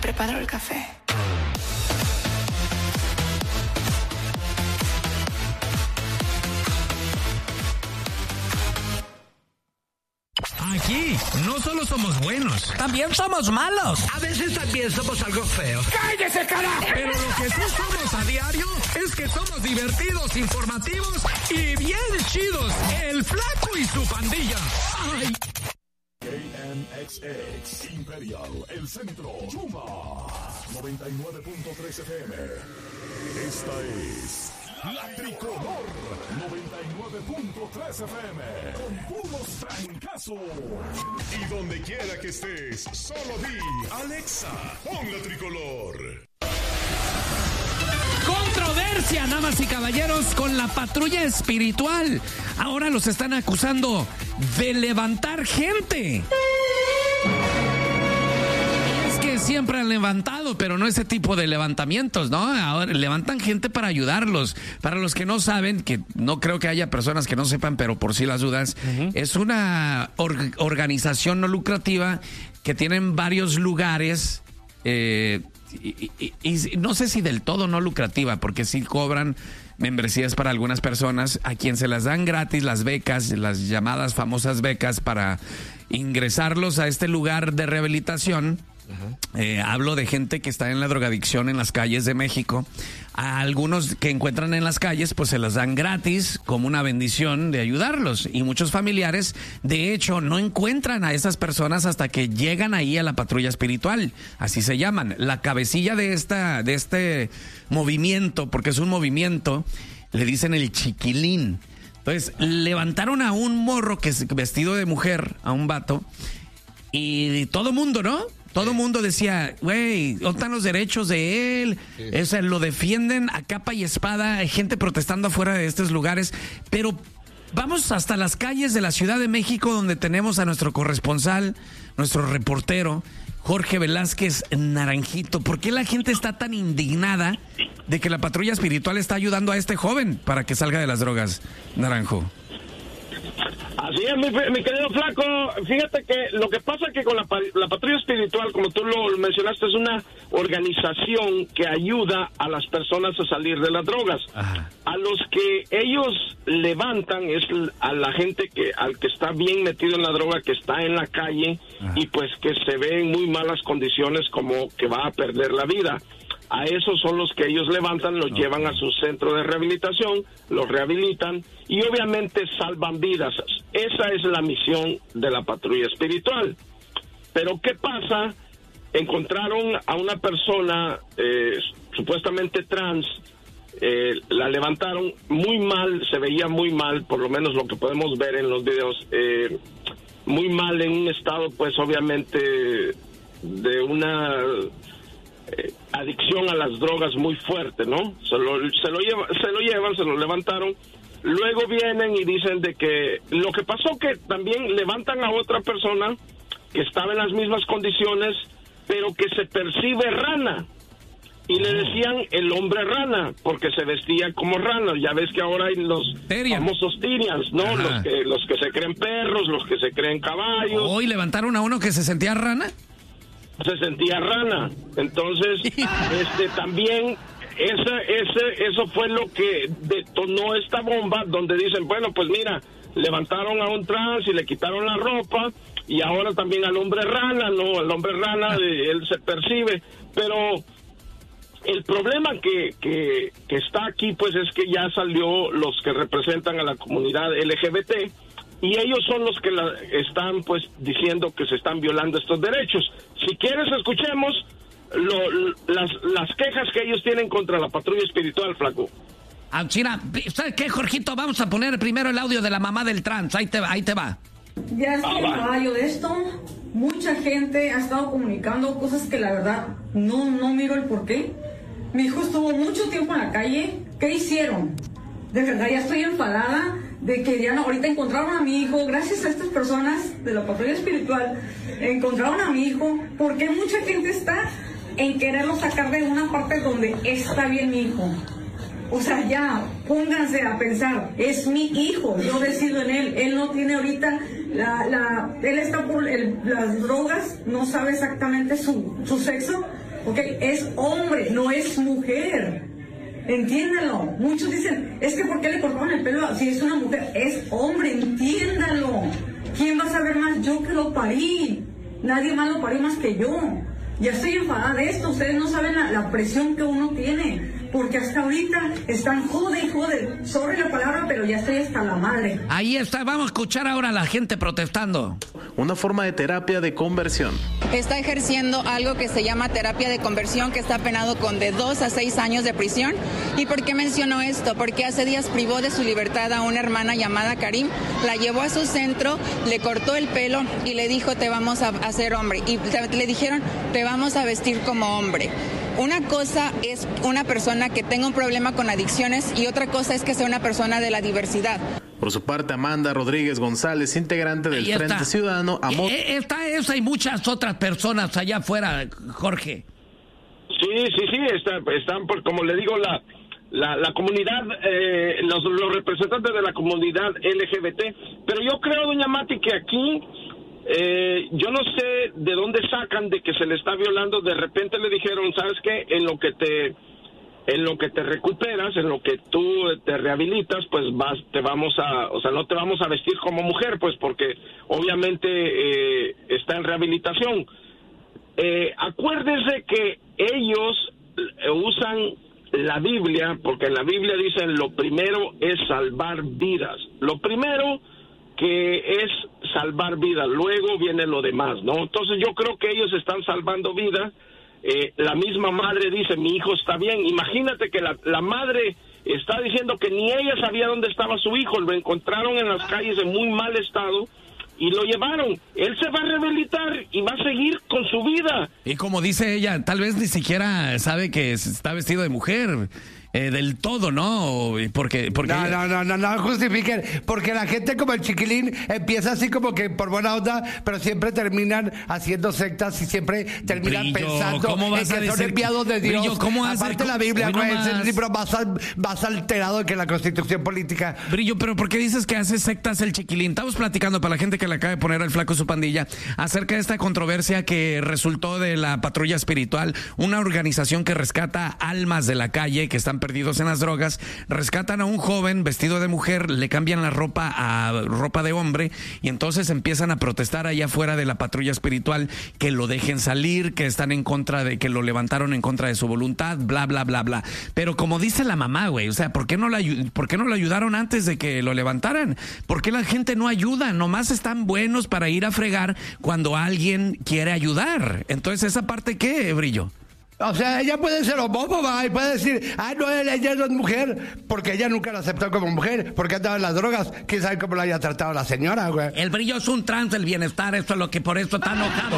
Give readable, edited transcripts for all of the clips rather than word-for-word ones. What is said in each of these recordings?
preparo el café. Aquí no solo somos buenos, también somos malos. A veces también somos algo feos. ¡Cállese, carajo! Pero lo que sí somos a diario es que somos divertidos, informativos y bien chidos. El Flaco y su pandilla. ¡Ay! KMXX Imperial, El Centro, Chuma 99.3 FM. Esta es La Tricolor 99.3 FM con puros trancazos. Y donde quiera que estés, solo di Alexa, pon La Tricolor. Controversia, damas y caballeros, con la patrulla espiritual. Ahora los están acusando de levantar gente. Es que siempre han levantado, pero no ese tipo de levantamientos, ¿no? Ahora levantan gente para ayudarlos. Para los que no saben, que no creo que haya personas que no sepan, pero por si las dudas, es una organización no lucrativa que tienen varios lugares. Y no sé si del todo no lucrativa, porque sí cobran membresías para algunas personas a quien se las dan gratis las becas, las llamadas famosas becas para ingresarlos a este lugar de rehabilitación. Hablo de gente que está en la drogadicción en las calles de México. A algunos que encuentran en las calles, pues se las dan gratis como una bendición de ayudarlos. Y muchos familiares, de hecho, no encuentran a esas personas hasta que llegan ahí a la patrulla espiritual. Así se llaman. La cabecilla de este movimiento, porque es un movimiento, le dicen el chiquilín. Entonces, levantaron a un morro que es vestido de mujer, a un vato, y todo mundo, ¿no? Todo mundo decía, güey, ¿dónde están los derechos de él? Sí. O sea, lo defienden a capa y espada. Hay gente protestando afuera de estos lugares. Pero vamos hasta las calles de la Ciudad de México, donde tenemos a nuestro corresponsal, nuestro reportero, Jorge Velázquez Naranjito. ¿Por qué la gente está tan indignada de que la patrulla espiritual está ayudando a este joven para que salga de las drogas, Naranjo? Así es, mi querido Flaco. Fíjate que lo que pasa es que con la patrulla espiritual, como tú lo mencionaste, es una organización que ayuda a las personas a salir de las drogas. Ajá. A los que ellos levantan es a la gente al que está bien metido en la droga, que está en la calle. Ajá. Y pues que se ve en muy malas condiciones, como que va a perder la vida. A esos son los que ellos levantan, los llevan a su centro de rehabilitación, los rehabilitan y obviamente salvan vidas. Esa es la misión de la patrulla espiritual. Pero ¿qué pasa? Encontraron a una persona supuestamente trans, la levantaron muy mal, se veía muy mal, por lo menos lo que podemos ver en los videos, muy mal, en un estado pues obviamente de una adicción a las drogas muy fuerte, ¿no? Se lo levantaron. Luego vienen y dicen de que lo que pasó, que también levantan a otra persona que estaba en las mismas condiciones, pero que se percibe rana. Y le decían el hombre rana, porque se vestía como rana. Ya ves que ahora hay los famosos Tyrians, ¿no? Los que se creen perros, los que se creen caballos. ¿Hoy levantaron a uno que se sentía rana? Se sentía rana. Entonces, también eso fue lo que detonó esta bomba, donde dicen, bueno, pues mira, levantaron a un trans y le quitaron la ropa, y ahora también al hombre rana, ¿no? Al hombre rana, él se percibe, pero el problema que está aquí, pues es que ya salió los que representan a la comunidad LGBT, y ellos son los que están pues diciendo que se están violando estos derechos. Si quieres, escuchemos las quejas que ellos tienen contra la patrulla espiritual, Flaco. China, ¿sabes qué, Jorgito? Vamos a poner primero el audio de la mamá del trans. Ahí te va. Ya estoy caballo de esto. Mucha gente ha estado comunicando cosas que la verdad no miro el porqué. Mi hijo estuvo mucho tiempo en la calle. ¿Qué hicieron? De verdad ya estoy enfadada de que ya ahorita encontraron a mi hijo. Gracias a estas personas de la patrulla espiritual encontraron a mi hijo. Porque mucha gente está en quererlo sacar de una parte donde está bien mi hijo. O sea, ya, pónganse a pensar, es mi hijo, yo decido en él no tiene ahorita, él está por las drogas, no sabe exactamente su sexo, ¿ok? Es hombre, no es mujer. Entiéndalo. Muchos dicen, es que ¿por qué le cortaron el pelo si es una mujer? Es hombre, entiéndalo. ¿Quién va a saber más? Yo que lo parí. Nadie más lo parió más que yo. Ya estoy enfadada de esto. Ustedes no saben la presión que uno tiene. Porque hasta ahorita están jode. Sorry la palabra, pero ya estoy hasta la madre. Ahí está, vamos a escuchar ahora a la gente protestando. Una forma de terapia de conversión. Está ejerciendo algo que se llama terapia de conversión, que está penado con de 2 a 6 años de prisión. ¿Y por qué menciono esto? Porque hace días privó de su libertad a una hermana llamada Karim, la llevó a su centro, le cortó el pelo y le dijo, te vamos a hacer hombre. Y le dijeron, te vamos a vestir como hombre. Una cosa es una persona que tenga un problema con adicciones y otra cosa es que sea una persona de la diversidad. Por su parte, Amanda Rodríguez González, integrante del Frente Ciudadano, Está esa y muchas otras personas allá afuera, Jorge. Sí, están por, como le digo, la comunidad, los representantes de la comunidad LGBT. Pero yo creo, doña Mati, que aquí yo no sé de dónde sacan de que se le está violando. De repente le dijeron, ¿sabes qué? En lo que te recuperas, en lo que tú te rehabilitas, pues no te vamos a vestir como mujer, pues porque obviamente está en rehabilitación. Acuérdese que ellos usan la Biblia, porque en la Biblia dicen lo primero es salvar vidas. Lo primero que es salvar vidas, luego viene lo demás, ¿no? Entonces yo creo que ellos están salvando vidas. La misma madre dice, mi hijo está bien. Imagínate que la madre está diciendo que ni ella sabía dónde estaba su hijo, lo encontraron en las calles en muy mal estado y lo llevaron. Él se va a rehabilitar y va a seguir con su vida. Y como dice ella, tal vez ni siquiera sabe que está vestido de mujer. Del todo, ¿no? Porque No justifiquen, porque la gente como el Chiquilín empieza así como que por buena onda, pero siempre terminan haciendo sectas y siempre terminan pensando en que son enviados de Dios. Brillo, ¿cómo hace? Aparte la Biblia, es el libro más alterado que la Constitución política. Brillo, pero ¿por qué dices que hace sectas el Chiquilín? Estamos platicando para la gente que le acaba de poner al flaco su pandilla acerca de esta controversia que resultó de la Patrulla Espiritual, una organización que rescata almas de la calle que están perdidos en las drogas. Rescatan a un joven vestido de mujer, le cambian la ropa a ropa de hombre y entonces empiezan a protestar allá afuera de la Patrulla Espiritual que lo dejen salir, que están en contra de, que lo levantaron en contra de su voluntad, bla, bla, bla, bla. Pero como dice la mamá, güey, o sea, ¿por qué no lo ayudaron antes de que lo levantaran? ¿Por qué la gente no ayuda? Nomás están buenos para ir a fregar cuando alguien quiere ayudar. Entonces, ¿esa parte qué, Brillo? O sea, ella puede ser homófoba y puede decir, no, ella no es mujer, porque ella nunca la aceptó como mujer, porque andaba en las drogas. ¿Quién sabe cómo la haya tratado la señora, güey? El Brillo es un trans del bienestar, eso es lo que por eso está enojado.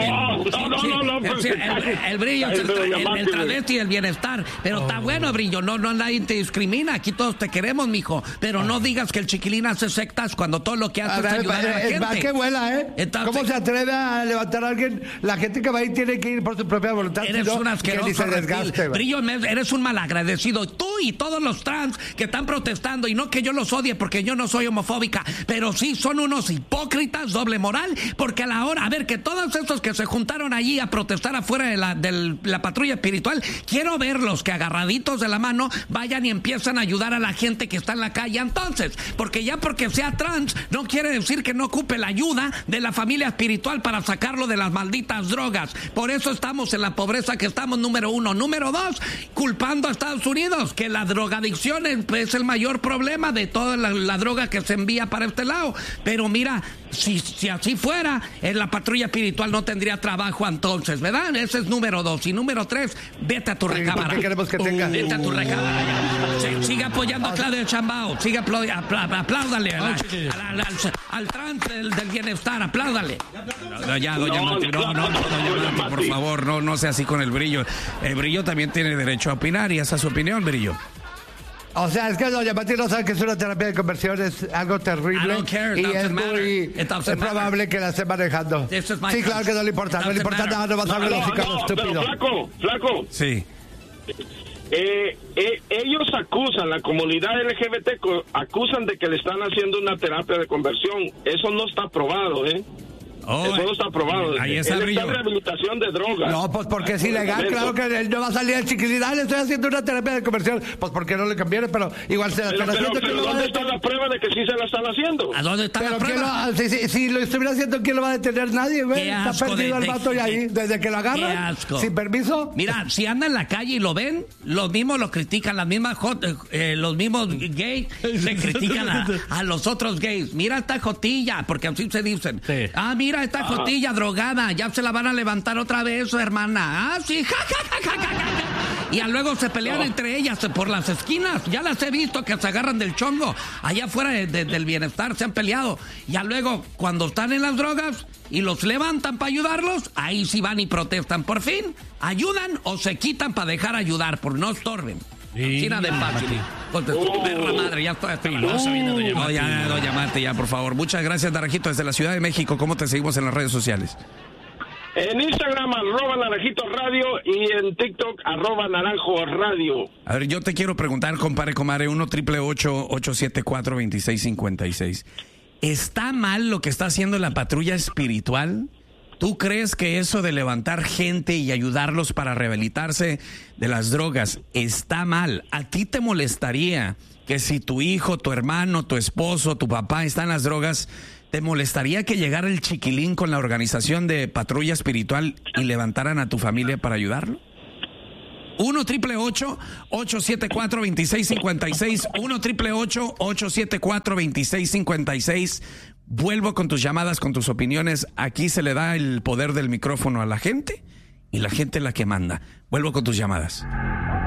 El Brillo es el travesti del bienestar, pero está bueno, Brillo, no nadie te discrimina, aquí todos te queremos, mijo, pero no digas que el Chiquilín hace sectas cuando todo lo que hace es ayudar a la gente. Va que vuela, ¿eh? Entonces, ¿cómo se atreve a levantar a alguien? La gente que va ahí tiene que ir por su propia voluntad. Eres un asqueroso reptil. Brillo, eres un malagradecido. Tú y todos los trans que están protestando, y no que yo los odie porque yo no soy homofóbica, pero sí son unos hipócritas, doble moral, porque a la hora, a ver, que todos estos que se juntaron allí a protestar afuera de la Patrulla Espiritual, quiero verlos que agarraditos de la mano vayan y empiezan a ayudar a la gente que está en la calle. Entonces, porque sea trans no quiere decir que no ocupe la ayuda de la familia espiritual para sacarlo de las malditas drogas. Por eso estamos en la pobreza que estamos, número uno. Número dos, culpando a Estados Unidos, que la drogadicción es el mayor problema de toda la droga que se envía para este lado. Pero mira, si así fuera, en la Patrulla Espiritual no tendría trabajo entonces, ¿verdad? Ese es número dos. Y número tres, vete a tu recámara. ¿Qué queremos que tenga? Vete a tu recámara. Sigue apoyando a Claudia Sheinbaum. Sigue apláudale al trans del bienestar, apláudale. Ya, doña Mati, doña Mati, por favor, no sea así con el Brillo. El Brillo también tiene derecho a opinar y esa es su opinión, Brillo. O sea, es que doña Mati no sabe que es una terapia de conversión, es algo terrible y es probable que la esté manejando. Sí, claro que no le importa, no le importa nada, no va a saber lo estúpido. Flaco. Sí. Ellos acusan, la comunidad LGBT acusan de que le están haciendo una terapia de conversión. Eso no está probado, ¿eh? Todo está aprobado. Ahí está en rehabilitación de drogas. No, pues porque es ilegal, claro que él no va a salir al Chiquilín. Le estoy haciendo una terapia de conversión. Pues porque no le conviene, pero igual se la están haciendo. Pero ¿dónde está la prueba de que sí se la están haciendo? ¿A dónde está la prueba? Si lo estuviera haciendo, ¿quién lo va a detener? Nadie, güey. Está perdido el vato ahí. Desde que lo agarran, sin permiso. Mira, si anda en la calle y lo ven, los mismos lo critican, las mismas los mismos gays le critican a los otros gays. Mira esta jotilla, porque así se dicen. Sí. Mira esta jotilla drogada, ya se la van a levantar otra vez, hermana. Sí, ja. Y luego se pelean entre ellas por las esquinas. Ya las he visto que se agarran del chongo. Allá afuera del bienestar se han peleado. Ya luego, cuando están en las drogas y los levantan para ayudarlos, ahí sí van y protestan. Por fin, ayudan o se quitan para dejar ayudar, por no estorben. China de fácil. Perra madre, ya estoy. No, ya, doña Mate, ya, por favor. Muchas gracias, Naranjito, desde la Ciudad de México. ¿Cómo te seguimos en las redes sociales? En Instagram, @Naranjito Radio, y en TikTok, @Naranjo Radio. A ver, yo te quiero preguntar, compadre, 1-888-874-2656. ¿Está mal lo que está haciendo la patrulla espiritual? ¿Tú crees que eso de levantar gente y ayudarlos para rehabilitarse de las drogas está mal? ¿A ti te molestaría que si tu hijo, tu hermano, tu esposo, tu papá está en las drogas, te molestaría que llegara el Chiquilín con la organización de patrulla espiritual y levantaran a tu familia para ayudarlo? 1-888-874-2656. 1-888-874-2656. Vuelvo con tus llamadas, con tus opiniones. Aquí se le da el poder del micrófono a la gente y la gente es la que manda. Vuelvo con tus llamadas.